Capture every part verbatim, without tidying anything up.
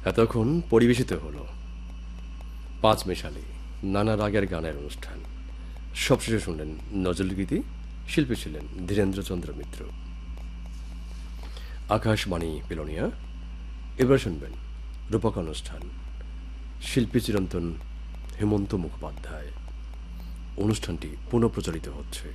এতক্ষণ পরিবেশিত হল পাঁচ মেশালি নানা রাগের গানের অনুষ্ঠান। সবশেষে শুনলেন নজরুলগীতি, শিল্পী ছিলেন ধীরেন্দ্রচন্দ্র মিত্র। আকাশবাণী পিলোনিয়া। এবার শুনবেন রূপক অনুষ্ঠান, শিল্পী চিরন্তন হেমন্ত মুখোপাধ্যায়। অনুষ্ঠানটি পুনঃপ্রচারিত হচ্ছে।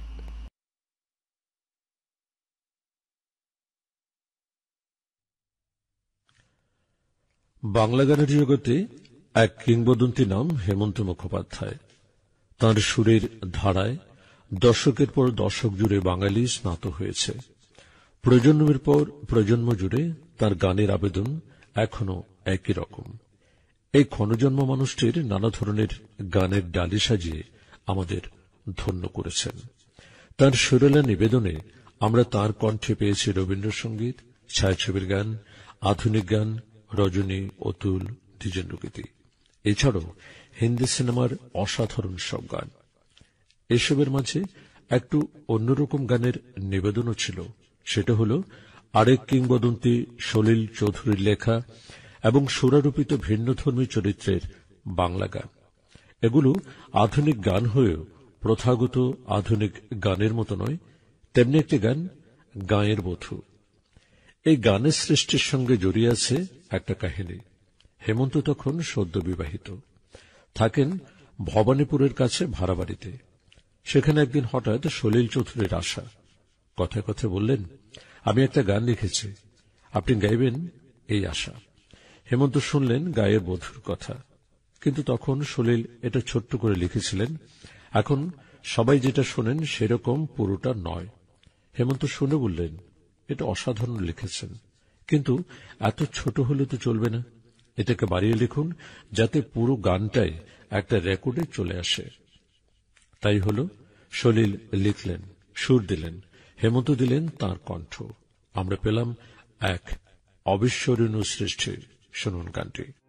বাংলা গানের জগতে এক কিংবদন্তি নাম হেমন্ত মুখোপাধ্যায়। তাঁর সুরের ধারায় দশকের পর দশক জুড়ে বাঙালি স্নাত হয়েছে। প্রজন্মের পর প্রজন্ম জুড়ে তাঁর গানের আবেদন এখনো একই রকম। এই ক্ষণজন্ম মানুষটির নানা ধরনের গানের ডালি সাজিয়ে আমাদের ধন্য করেছেন। তাঁর সুরেলা নিবেদনে আমরা তাঁর কণ্ঠে পেয়েছি রবীন্দ্রসঙ্গীত, ছায়াছবির গান, আধুনিক গান, রজনী, অতুল, দ্বিজেন্দ্রগীতি, এছাড়াও হিন্দি সিনেমার অসাধারণ সব গান। এসবের মাঝে একটু অন্যরকম গানের নিবেদনও ছিল। সেটা হল আরেক কিংবদন্তি সলিল চৌধুরীর লেখা এবং সুরারোপিত ভিন্নধর্মী চরিত্রের বাংলা গান। এগুলো আধুনিক গান হয়েও প্রথাগত আধুনিক গানের মতো নয়, তেমনি একটি গান গাঁয়ের বধূ। এই গানের সৃষ্টির সঙ্গে জড়িয়ে আছে একটা কাহিনী। হেমন্ত তখন সদ্য বিবাহিত, থাকেন ভবানীপুরের কাছে ভাড়া বাড়িতে। সেখানে একদিন হঠাৎ সলিল চৌধুরীর আসা। কথায় কথায় বললেন, আমি একটা গান লিখেছি, আপনি গাইবেন, এই আশা। হেমন্ত শুনলেন গায়ের বধূর কথা, কিন্তু তখন সলিল এটা ছোট্ট করে লিখেছিলেন। এখন সবাই যেটা শোনেন সেরকম পুরোটা নয়। হেমন্ত শুনে বললেন, এটা অসাধারণ লিখেছেন, কিন্তু এত ছোট হলে তো চলবে না, এটাকে বাড়িয়ে লিখুন যাতে পুরো গানটাই একটা রেকর্ডে চলে আসে। তাই হল, সলিল লিখলেন, সুর দিলেন, হেমন্ত দিলেন তাঁর কণ্ঠ। আমরা পেলাম এক অবিস্মরণীয় সৃষ্টি। শুনুন গানটি।